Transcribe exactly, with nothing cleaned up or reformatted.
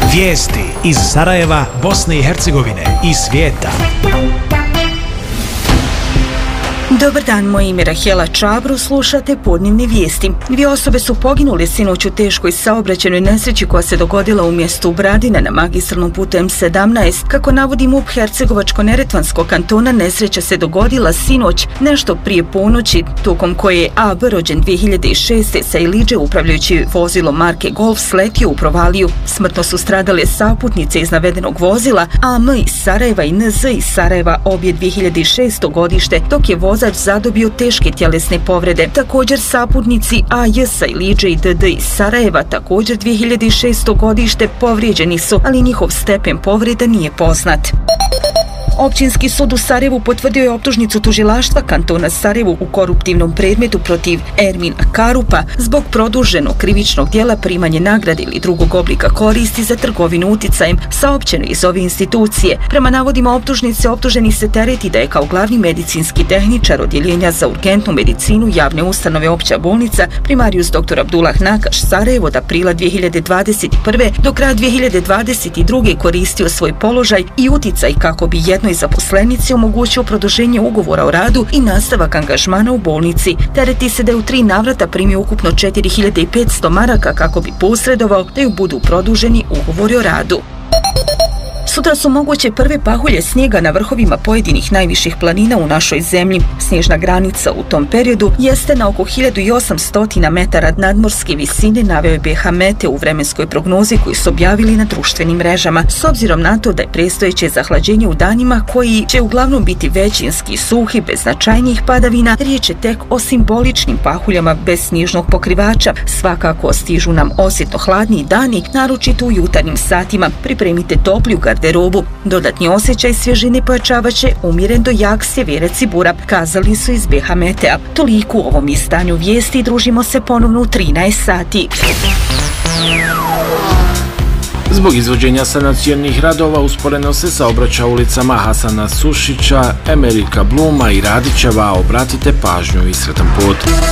Vijesti iz Sarajeva, Bosne i Hercegovine i svijeta. Dobar dan, moje ime je Rahela Čabru, slušate podnevne vijesti. Dvije osobe su poginule sinoć u teškoj saobraćajnoj nesreći koja se dogodila u mjestu Bradina na magistralnom putu M sedamnaest. Kako navodi MUP Hercegovačko-neretvanskog kantona, nesreća se dogodila sinoć nešto prije ponoći, tokom koje je A B rođen dvije hiljade šeste sa Ilidže upravljajući vozilo marke Golf sletio u provaliju. Smrtno su stradale saputnice iz navedenog vozila, A M iz Sarajeva i N Z iz Sarajeva, obje dvije hiljade šeste godište, dok je vozač zadobio teške tjelesne povrede. Također saputnici A J sa Ilidže i D D iz Sarajeva, također dvije hiljade šeste godište, povrijeđeni su, ali njihov stepen povreda nije poznat. Općinski sud u Sarajevu potvrdio je optužnicu tužilaštva kantona Sarajevu u koruptivnom predmetu protiv Ermina Karupa zbog produženog krivičnog djela primanje nagrade ili drugog oblika koristi za trgovinu uticajem, saopćeno iz ove institucije. Prema navodima optužnice, optuženi se tereti da je kao glavni medicinski tehničar odjeljenja za urgentnu medicinu javne ustanove Opća bolnica primarius dr Abdullah Nakaš Sarajevo od aprila dvije hiljade dvadeset prve do kraja dvije hiljade dvadeset druge koristio svoj položaj i uticaj kako bi jedno i zaposlenici omogućio produženje ugovora o radu i nastavak angažmana u bolnici. Tereti se da je u tri navrata primio ukupno četiri hiljade petsto maraka kako bi posredovao da ju budu produženi ugovori o radu. Sutra su moguće prve pahulje snijega na vrhovima pojedinih najviših planina u našoj zemlji. Snježna granica u tom periodu jeste na oko hiljadu osamsto metara nadmorske visine, naveo je B H Meteo u vremenskoj prognozi koju su objavili na društvenim mrežama. S obzirom na to da je predstojeće zahlađenje u danima koji će uglavnom biti većinski suhi bez značajnijih padavina, riječ je tek o simboličnim pahuljama bez snježnog pokrivača. Svakako stižu nam osjetno hladniji dani, naročito u jutarnjim satima. Pripremite topliju garderobu. Dodatni osjećaj svježine pojačavat će umjeren do jak sjeverac i bura, kazali su iz B H Metea. Toliko u ovom izdanju vijesti, družimo se ponovno u trinaest sati. Zbog izvođenja sanacionih radova usporeno se saobraća ulicama Hasana Sušića, Emerika Bluma i Radićeva, obratite pažnju i sretan put.